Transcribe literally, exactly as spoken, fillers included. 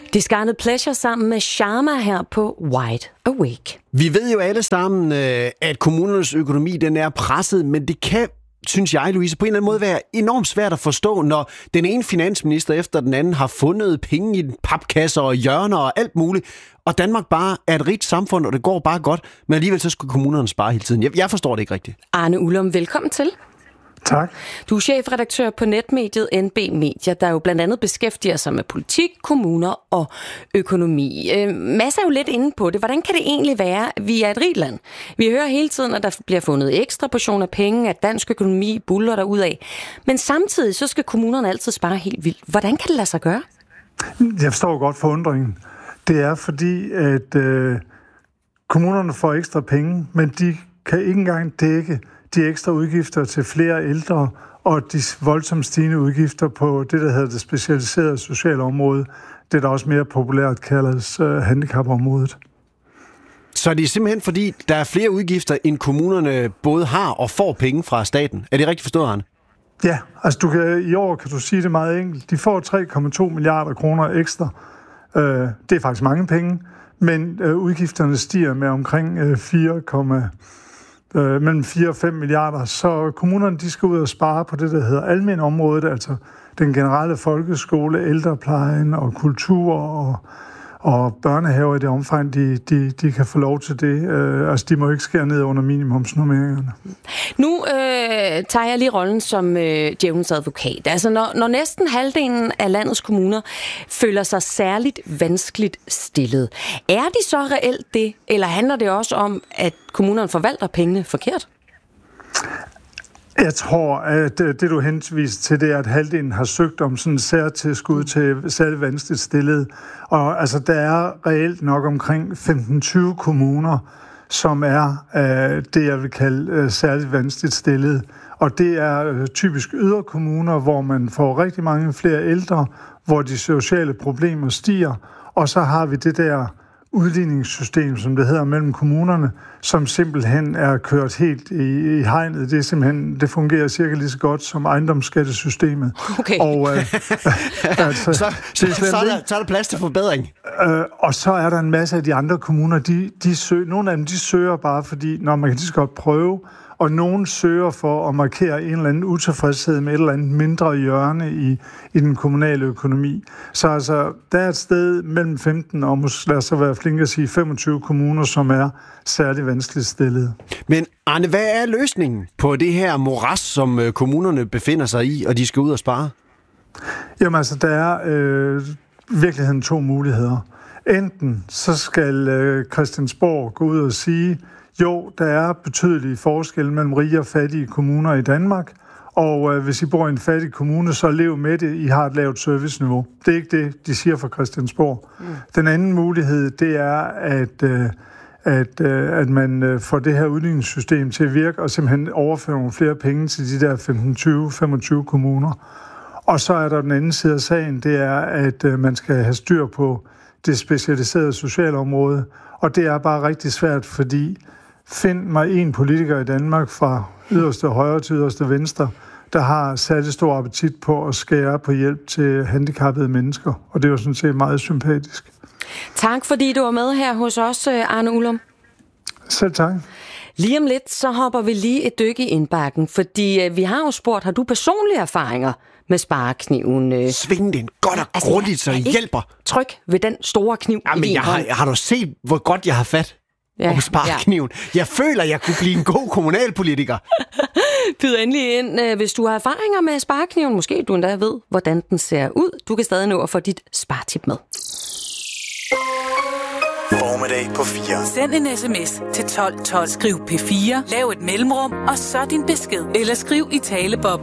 Det er Scarlet Pleasure sammen med Sharma her på Wide Awake. Vi ved jo alle sammen, at kommunernes økonomi den er presset, men det kan, synes jeg, Louise, på en eller anden måde være enormt svært at forstå, når den ene finansminister efter den anden har fundet penge i papkasser og hjørner og alt muligt, og Danmark bare er et rigt samfund, og det går bare godt, men alligevel så skulle kommunerne spare hele tiden. Jeg, jeg forstår det ikke rigtigt. Arne Ullum, velkommen til. Tak. Du er chefredaktør på netmediet N B Media, der jo blandt andet beskæftiger sig med politik, kommuner og økonomi. Øh, Mads er jo lidt inde på det. Hvordan kan det egentlig være, at vi er et rigt land? Vi hører hele tiden, at der bliver fundet ekstra portioner penge, at dansk økonomi buller derudad. Men samtidig så skal kommunerne altid spare helt vildt. Hvordan kan det lade sig gøre? Jeg forstår godt forundringen. Det er fordi, at øh, kommunerne får ekstra penge, men de kan ikke engang dække de ekstra udgifter til flere ældre og de voldsomt stigende udgifter på det, der hedder det specialiserede sociale område. Det, der også mere populært kaldes uh, handicapområdet. Så det er simpelthen fordi, der er flere udgifter, end kommunerne både har og får penge fra staten. Er det rigtigt forstået, Arne? Ja, altså du kan, i år kan du sige det meget enkelt. De får tre komma to milliarder kroner ekstra. Uh, det er faktisk mange penge, men uh, udgifterne stiger med omkring uh, fire, Øh, mellem fire og fem milliarder, så kommunerne de skal ud og spare på det, der hedder almen området, altså den generelle folkeskole, ældreplejen og kultur og, og børnehaver i det omfang, de, de, de kan få lov til det. Øh, altså, de må ikke skære ned under minimumsnormeringerne. Nu øh, tager jeg lige rollen som øh, djævelens advokat. Altså, når, når næsten halvdelen af landets kommuner føler sig særligt vanskeligt stillet, er de så reelt det, eller handler det også om, at kommunerne forvalter pengene forkert? Jeg tror, at det, du henviser til, det er, at halvdelen har søgt om sådan en særtilskud til særligt vanskeligt stillet. Og altså, der er reelt nok omkring femten til tyve kommuner, som er øh, det, jeg vil kalde øh, særligt vanskeligt stillet. Og det er øh, typisk yderkommuner, hvor man får rigtig mange flere ældre, hvor de sociale problemer stiger. Og så har vi det der udligningssystem, som det hedder, mellem kommunerne, som simpelthen er kørt helt i, i hegnet. Det er simpelthen, det fungerer cirka lige så godt som ejendomsskattesystemet. Okay. Og, øh, altså, så, så, så, er der, så er der plads til forbedring. Øh, og så er der en masse af de andre kommuner, de, de søger, nogle af dem, de søger bare, fordi når man kan lige så godt prøve, og nogen søger for at markere en eller anden utilfredshed med et eller andet mindre hjørne i, i den kommunale økonomi. Så altså, der er et sted mellem femten og måske lad os så være flinke at sige femogtyve kommuner, som er særligt vanskeligt stillet. Men Arne, hvad er løsningen på det her moras, som kommunerne befinder sig i, og de skal ud og spare? Jamen altså, der er øh, virkeligheden to muligheder. Enten så skal øh, Christiansborg gå ud og sige, jo, der er betydelige forskelle mellem rige og fattige kommuner i Danmark, og øh, hvis I bor i en fattig kommune, så lev med det, I har et lavt serviceniveau. Det er ikke det, de siger fra Christiansborg. Mm. Den anden mulighed, det er, at, øh, at, øh, at man øh, får det her udligningssystem til at virke, og simpelthen overfører nogle flere penge til de der femten til tyve til femogtyve kommuner. Og så er der den anden side af sagen, det er, at øh, man skal have styr på det specialiserede sociale område, og det er bare rigtig svært, fordi find mig en politiker i Danmark fra yderste højre til yderste venstre, der har særlig stor appetit på at skære på hjælp til handicappede mennesker. Og det er jo sådan set meget sympatisk. Tak fordi du var med her hos os, Arne Ullum. Selv tak. Lige om lidt, så hopper vi lige et dyk i indbakken, fordi vi har jo spurgt, har du personlige erfaringer med sparekniven? Sving den godt og altså, grundigt, så hjælper. Tryk ved den store kniv. Ja, men jeg har, har du set, hvor godt jeg har fat? Ja, om sparekniven. Ja. Jeg føler, jeg kunne blive en god kommunalpolitiker. Byd endelig ind, hvis du har erfaringer med sparekniven. Måske du endda ved, hvordan den ser ud. Du kan stadig nå at få dit spartip med. Formiddag på fire. Send en sms til tolv tolv. Skriv P fire. Lav et mellemrum, og så din besked. Eller skriv i talebob.